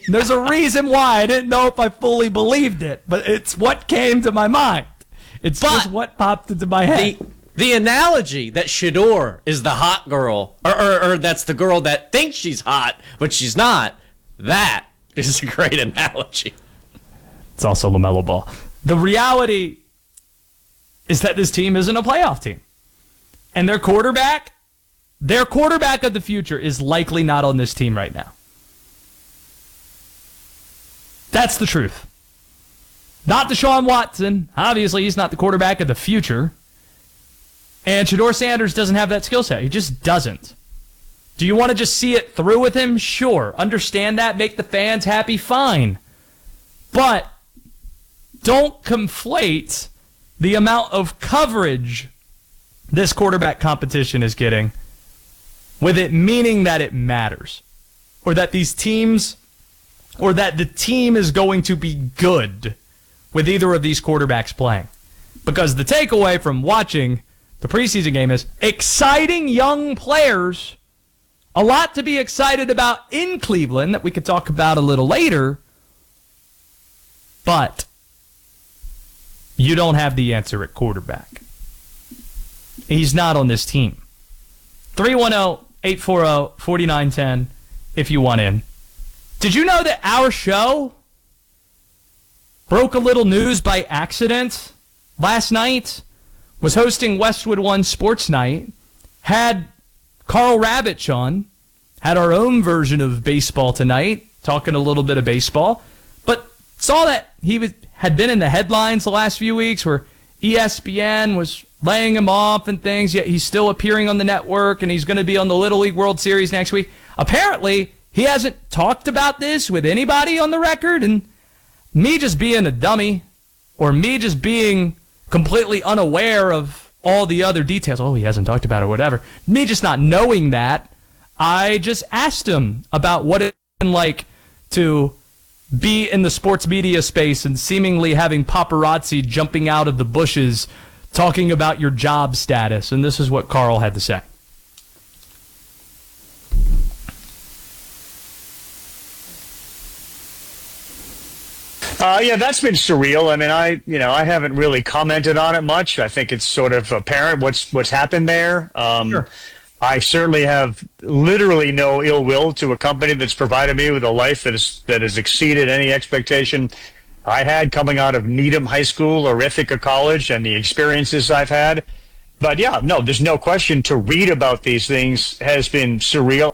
There's a reason why. I didn't know if I fully believed it, but it's what came to my mind. It's just what popped into my head. The analogy that Shedeur is the hot girl, or that's the girl that thinks she's hot, but she's not, that is a great analogy. It's also LaMelo Ball. The reality is that this team isn't a playoff team. And their quarterback of the future is likely not on this team right now. That's the truth. Not Deshaun Watson. Obviously, he's not the quarterback of the future. And Shedeur Sanders doesn't have that skill set. He just doesn't. Do you want to just see it through with him? Sure. Understand that. Make the fans happy? Fine. But don't conflate the amount of coverage this quarterback competition is getting with it meaning that it matters. Or that these teams, or that the team is going to be good with either of these quarterbacks playing. Because the takeaway from watching the preseason game is exciting young players, a lot to be excited about in Cleveland that we could talk about a little later, but you don't have the answer at quarterback. He's not on this team. 310-840-4910 if you want in. Did you know that our show broke a little news by accident last night? Was hosting Westwood One Sports Night, had Carl Ravitch on, had our own version of baseball tonight, talking a little bit of baseball, but saw that he had been in the headlines the last few weeks where ESPN was laying him off and things, yet he's still appearing on the network and he's going to be on the Little League World Series next week. Apparently, he hasn't talked about this with anybody on the record, and me just being a dummy or me just being completely unaware of all the other details. Oh, he hasn't talked about it or whatever. Me just not knowing that, I just asked him about what it's been like to be in the sports media space and seemingly having paparazzi jumping out of the bushes talking about your job status. And this is what Carl had to say. Yeah, that's been surreal. I mean, I haven't really commented on it much. I think it's sort of apparent what's happened there. Sure. I certainly have literally no ill will to a company that's provided me with a life that has exceeded any expectation I had coming out of Needham High School or Ithaca College and the experiences I've had. But yeah, no, there's no question to read about these things has been surreal.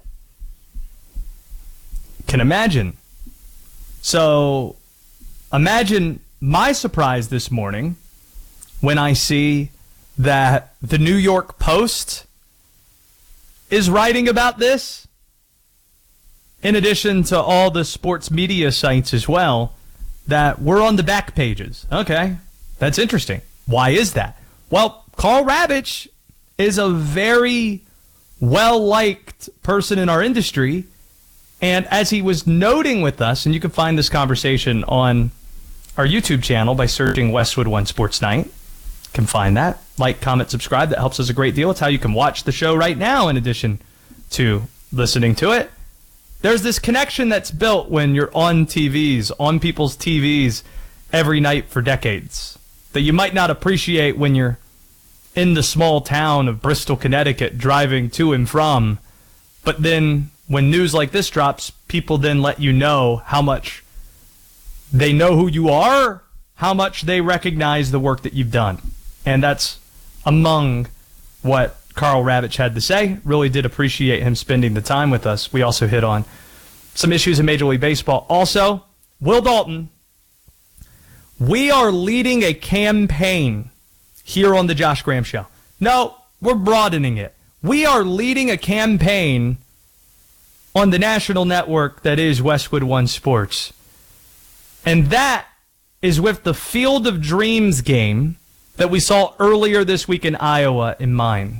Can imagine. So imagine my surprise this morning when I see that the New York Post is writing about this, in addition to all the sports media sites as well, that we're on the back pages. Okay, that's interesting. Why is that? Well, Carl Ravitch is a very well-liked person in our industry, and as he was noting with us, and you can find this conversation on our YouTube channel by searching Westwood One Sports Night. You can find that. Like, comment, subscribe. That helps us a great deal. It's how you can watch the show right now in addition to listening to it. There's this connection that's built when you're on TVs, on people's TVs every night for decades, that you might not appreciate when you're in the small town of Bristol, Connecticut, driving to and from. But then when news like this drops, people then let you know how much they know who you are, how much they recognize the work that you've done. And that's among what Carl Ravitch had to say. Really did appreciate him spending the time with us. We also hit on some issues in Major League Baseball. Also, Will Dalton, we are leading a campaign here on the Josh Graham Show. No, we're broadening it. We are leading a campaign on the national network that is Westwood One Sports. And that is with the Field of Dreams game that we saw earlier this week in Iowa in mind.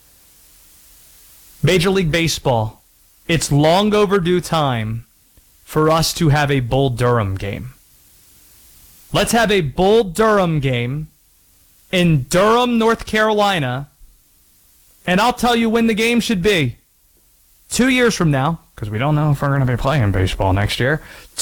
Major League Baseball, it's long overdue time for us to have a Bull Durham game. Let's have a Bull Durham game in Durham, North Carolina, and I'll tell you when the game should be. 2 years from now, because we don't know if we're going to be playing baseball next year.